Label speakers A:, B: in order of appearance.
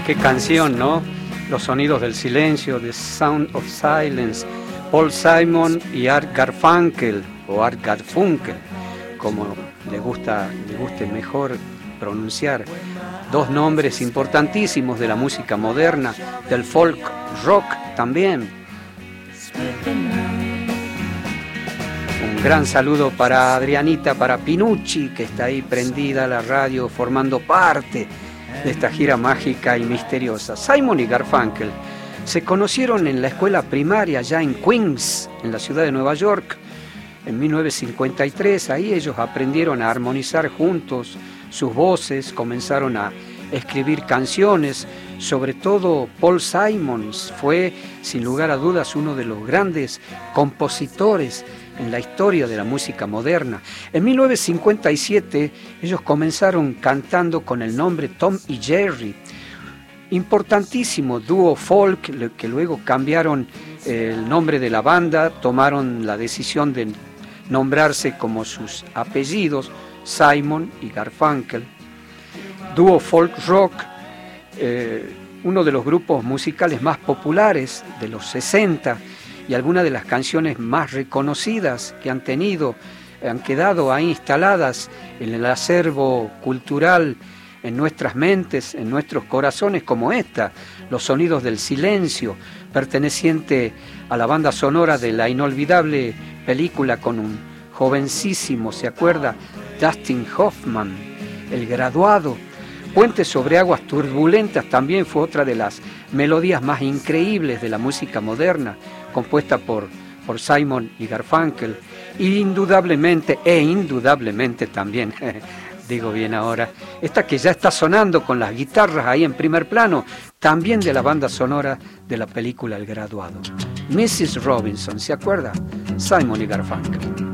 A: Qué canción, ¿no? Los sonidos del silencio, The Sound of Silence, Paul Simon y Art Garfunkel, o Art Garfunkel, como le guste mejor pronunciar. Dos nombres importantísimos de la música moderna, del folk rock también. Un gran saludo para Adrianita, para Pinucci, que está ahí prendida a la radio, formando parte de esta gira mágica y misteriosa. Simon y Garfunkel se conocieron en la escuela primaria ya en Queens, en la ciudad de Nueva York, en 1953. Ahí ellos aprendieron a armonizar juntos sus voces, comenzaron a escribir canciones. Sobre todo Paul Simon fue, sin lugar a dudas, uno de los grandes compositores en la historia de la música moderna. En 1957 ellos comenzaron cantando con el nombre Tom y Jerry, importantísimo dúo folk, que luego cambiaron el nombre de la banda, tomaron la decisión de nombrarse como sus apellidos, Simon y Garfunkel. Dúo folk rock, uno de los grupos musicales más populares de los 60, y algunas de las canciones más reconocidas que han quedado ahí instaladas en el acervo cultural, en nuestras mentes, en nuestros corazones, como esta, Los sonidos del silencio, perteneciente a la banda sonora de la inolvidable película con un jovencísimo, ¿se acuerda? Dustin Hoffman, El graduado. Puentes sobre aguas turbulentas también fue otra de las melodías más increíbles de la música moderna, compuesta por Simon y Garfunkel. Indudablemente también, digo bien ahora, esta que ya está sonando con las guitarras ahí en primer plano, también de la banda sonora de la película El graduado. Mrs. Robinson, ¿se acuerda? Simon y Garfunkel.